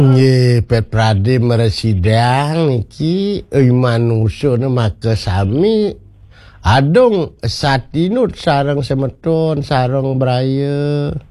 Ye pet prade meresidang niki manusia na maka sami adong satinut sarang semeton sarang beraya